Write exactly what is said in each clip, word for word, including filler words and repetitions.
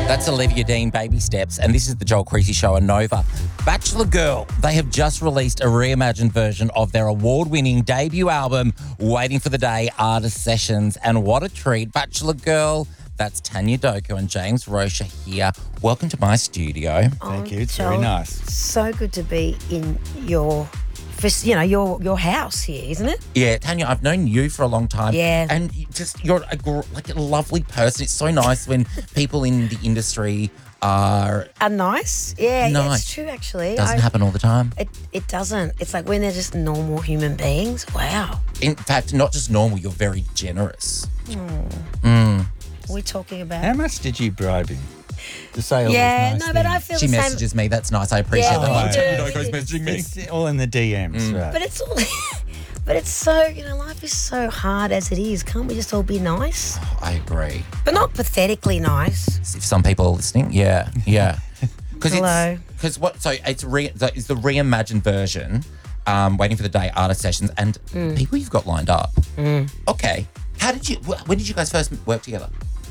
That's Olivia Dean, Baby Steps, and this is the Joel Creasy Show on Nova. Bachelor Girl, they have just released a reimagined version of their award-winning debut album, Waiting for the Day, Artist Sessions. And what a treat. Bachelor Girl, that's Tanya Doko and James Rocha here. Welcome to my studio. Thank Oh, you. It's Joel, very nice. So good to be in your, you know, your your house here, isn't it? Yeah, Tanya, I've known you for a long time. Yeah. And you just, you're a, gr- like a lovely person. It's so nice when people in the industry are... Are nice. Yeah, yeah, Nice. it's true actually. Doesn't I- happen all the time. It, it doesn't. It's like when they're just normal human beings. Wow. In fact, not just normal, you're very generous. Are we talking about? How much did you bribe him to say all Yeah, these nice no, but I things? feel She the same. messages me. That's nice. I appreciate Yeah, that. we Oh, do. Tanya Doko's messaging me. It's all in the D Ms, right? But it's all. But it's so, you know, life is so hard as it is. Can't we just all be nice? I agree. But not pathetically nice. If some people are listening, yeah, yeah. Because Hello. it's because what? So it's re, so it's the reimagined version. Um, Waiting for the Day, Artist Sessions, and people you've got lined up. Okay, how did you? wh- When did you guys first work together?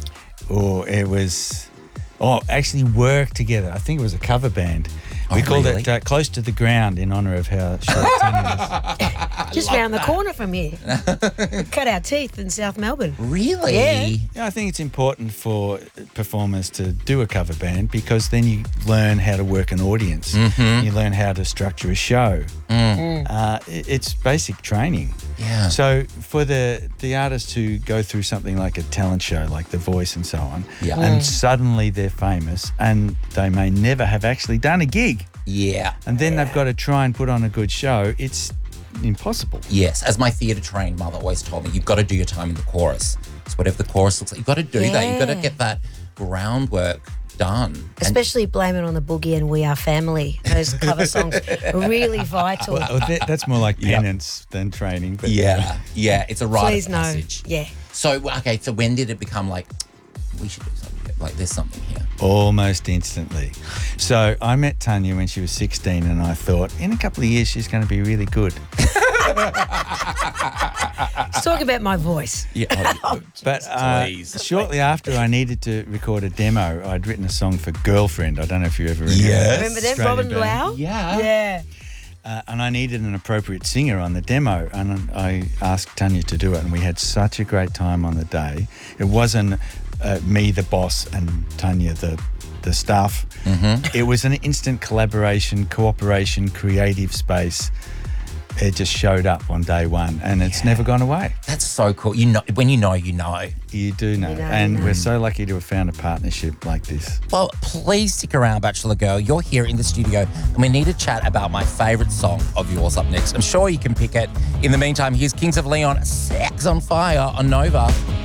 Or it was, oh, actually worked together. I think it was a cover band. We Oh, called really? it uh, Close to the Ground in honour of how short Tanya is. Just round the corner from here. We cut our teeth in South Melbourne. Really? Yeah. Yeah, I think it's important for performers to do a cover band because then you learn how to work an audience. Mm-hmm. You learn how to structure a show. Mm. Uh, it- it's basic training. Yeah. So for the the artists who go through something like a talent show, like The Voice and so on, Yeah. and suddenly they're famous and they may never have actually done a gig, Yeah. and then they've got to try and put on a good show, it's impossible. Yes. As my theatre trained mother always told me, you've got to do your time in the chorus. So whatever the chorus looks like, you've got to do that. You've got to Yeah. get that groundwork done. And- Especially Blame It on the Boogie and We Are Family. Those cover songs are really vital. Well, that, that's more like penance than training. But yeah. Yeah. It's a rite Please of no. passage. Yeah. So okay. So when did it become like we should do something? Like there's something here. Almost instantly. So I met Tanya when she was sixteen, and I thought, in a couple of years, she's going to be really good. Let's talk about my voice. Yeah. Oh, But uh, Please. shortly after I needed to record a demo, I'd written a song for Girlfriend. I don't know if you ever remember. Yes. that Remember them, Australian Robin band. Blau? Yeah. Yeah. Uh, and I needed an appropriate singer on the demo, and I asked Tanya to do it, and we had such a great time on the day. It wasn't uh, me, the boss, and Tanya, the the staff. Mm-hmm. It was an instant collaboration, cooperation, creative space. It just showed up on day one, and it's never gone away. That's so cool. You know, when you know, you know. You do know, You know, and you know. we're so lucky to have found a partnership like this. Well, please stick around, Bachelor Girl. You're here in the studio, and we need to chat about my favourite song of yours up next. I'm sure you can pick it. In the meantime, here's Kings of Leon, Sex on Fire on Nova.